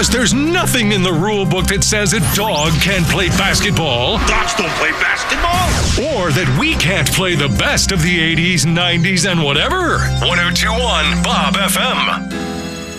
Plus, there's nothing in the rule book that says a dog can't play basketball. Dogs don't play basketball. Or that we can't play the best of the 80s, 90s, and whatever. 102.1 Bob FM.